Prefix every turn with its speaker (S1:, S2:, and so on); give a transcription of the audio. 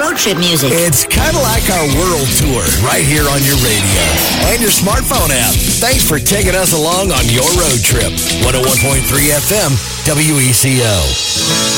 S1: road trip music.
S2: It's kind of like our world tour right here on your radio and your smartphone app. Thanks for taking us along on your road trip. 101.3 FM, WECO.